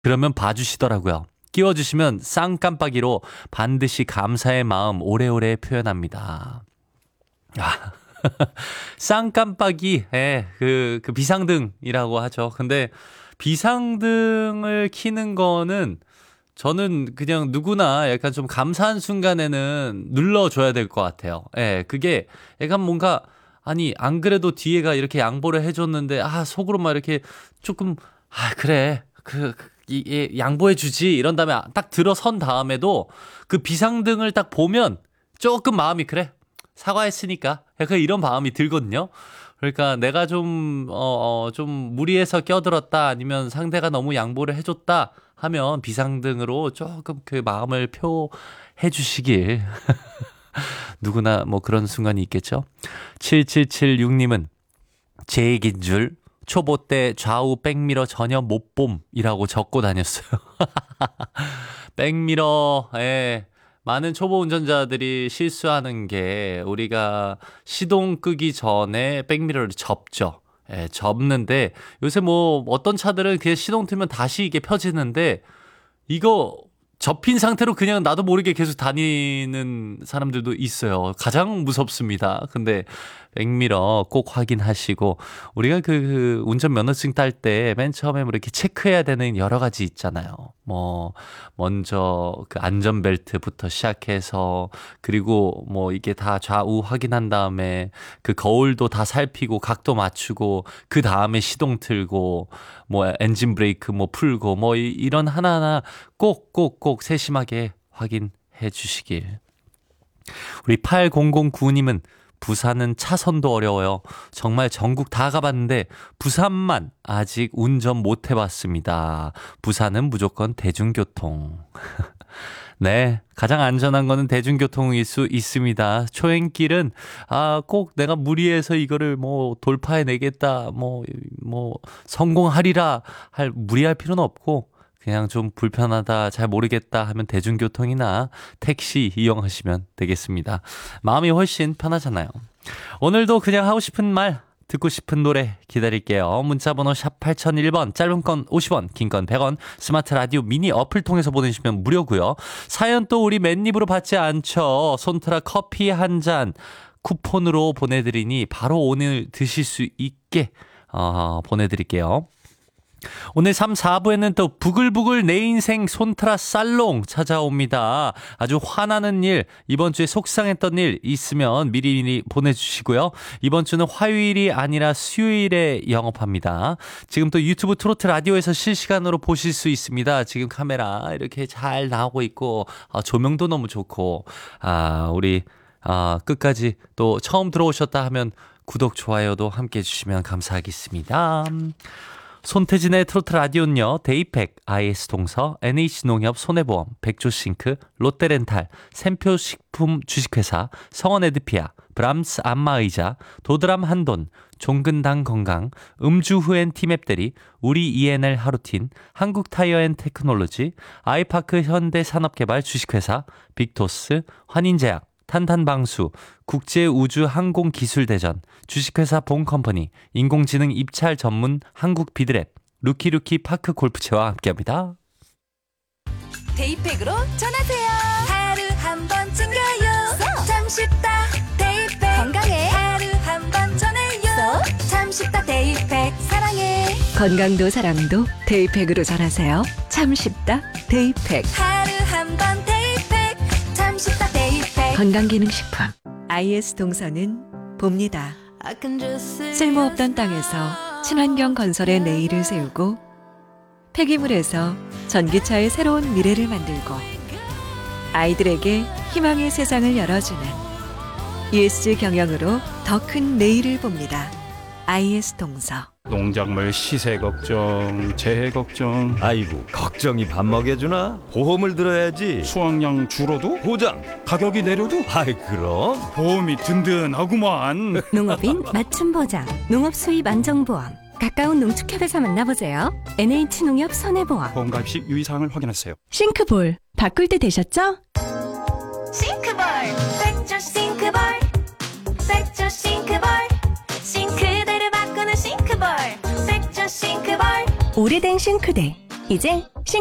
그러면 봐주시더라고요. 끼워주시면 쌍깜빡이로 반드시 감사의 마음 오래오래 표현합니다. 아, 쌍깜빡이, 예, 그 비상등이라고 하죠. 근데 비상등을 켜는 거는 저는 그냥 누구나 약간 좀 감사한 순간에는 눌러줘야 될 것 같아요. 예, 그게 약간 뭔가, 아니, 안 그래도 뒤에가 이렇게 양보를 해줬는데, 속으로 막 이렇게 조금, 그래. 양보해주지. 이런 다음에 딱 들어선 다음에도 그 비상등을 딱 보면 조금 마음이, 그래. 사과했으니까. 약간 이런 마음이 들거든요. 그러니까 내가 좀 무리해서 껴들었다. 아니면 상대가 너무 양보를 해줬다. 하면 비상등으로 조금 그 마음을 표해 주시길. 누구나 뭐 그런 순간이 있겠죠. 7776님은 제 얘기인 줄 초보 때 좌우 백미러 전혀 못 봄이라고 적고 다녔어요. 백미러, 예. 많은 초보 운전자들이 실수하는 게 우리가 시동 끄기 전에 백미러를 접죠. 예, 접는데 요새 뭐 어떤 차들은 그냥 시동 틀면 다시 이게 펴지는데 이거 접힌 상태로 그냥 나도 모르게 계속 다니는 사람들도 있어요. 가장 무섭습니다. 근데 백미러 꼭 확인하시고 우리가 그 운전면허증 딸 때 맨 처음에 뭐 이렇게 체크해야 되는 여러 가지 있잖아요. 뭐 먼저 그 안전벨트부터 시작해서 그리고 뭐 이게 다 좌우 확인한 다음에 그 거울도 다 살피고 각도 맞추고 그 다음에 시동 틀고 뭐 엔진 브레이크 뭐 풀고 뭐 이런 하나하나 꼭 세심하게 확인해 주시길. 우리 8009님은 부산은 차선도 어려워요. 정말 전국 다 가봤는데 부산만 아직 운전 못 해봤습니다. 부산은 무조건 대중교통. 네, 가장 안전한 거는 대중교통일 수 있습니다. 초행길은 꼭 내가 무리해서 이거를 뭐 돌파해내겠다, 뭐 성공하리라 무리할 필요는 없고 그냥 좀 불편하다, 잘 모르겠다 하면 대중교통이나 택시 이용하시면 되겠습니다. 마음이 훨씬 편하잖아요. 오늘도 그냥 하고 싶은 말, 듣고 싶은 노래 기다릴게요. 문자번호 샵 8001번, 짧은 건 50원, 긴 건 100원, 스마트 라디오 미니 어플 통해서 보내주시면 무료고요. 사연 또 우리 맨입으로 받지 않죠. 손트라 커피 한 잔 쿠폰으로 보내드리니 바로 오늘 드실 수 있게 보내드릴게요. 오늘 3, 4부에는 또 부글부글 내 인생 손트라 살롱 찾아옵니다. 아주 화나는 일, 이번 주에 속상했던 일 있으면 미리 보내주시고요. 이번 주는 화요일이 아니라 수요일에 영업합니다. 지금 또 유튜브 트로트 라디오에서 실시간으로 보실 수 있습니다. 지금 카메라 이렇게 잘 나오고 있고 조명도 너무 좋고 우리 끝까지 또 처음 들어오셨다 하면 구독, 좋아요도 함께 해주시면 감사하겠습니다. 손태진의 트로트 라디오는요. 데이팩, IS동서, NH농협, 손해보험, 백조싱크, 롯데렌탈, 샘표식품 주식회사, 성원에드피아, 브람스 안마의자, 도드람 한돈, 종근당 건강, 음주후엔 티맵대리, 우리 ENL 하루틴, 한국타이어앤테크놀로지, 아이파크 현대산업개발 주식회사, 빅토스, 환인제약, 탄탄방수, 국제우주항공기술대전, 주식회사 본컴퍼니, 인공지능 입찰 전문 한국비드랩, 루키루키 파크골프채와 함께합니다. 데이팩으로 전하세요. 하루 한 번 챙겨요. 참 쉽다 데이팩. 건강해 하루 한 번 전해요. 참 쉽다 데이팩. 사랑해 건강도 사랑도 데이팩으로 전하세요. 참 쉽다 데이팩. 하루 한 번 데이팩. 참 쉽다 데이팩. 건강기능식품 IS 동서는 봅니다. 쓸모없던 땅에서 친환경 건설의 내일을 세우고 폐기물에서 전기차의 새로운 미래를 만들고 아이들에게 희망의 세상을 열어주는 ESG 경영으로 더 큰 내일을 봅니다. IS 동서. 농작물 시세 걱정, 재해 걱정. 아이고, 걱정이 밥 먹여주나? 보험을 들어야지. 수확량 줄어도? 보장. 가격이 내려도? 아이, 그럼 보험이 든든하구만. 농업인 맞춤 보장, 농업 수입 안정보험. 가까운 농축협에서 만나보세요. NH농협 손해보험. 보험 가입 시 유의사항을 확인하세요. 싱크볼 바꿀 때 되셨죠? 싱크볼 백조 싱크볼. 백조 싱크볼. 싱크대를 바꾸는 싱크볼. 백조 싱크볼. 오래된 싱크대 이제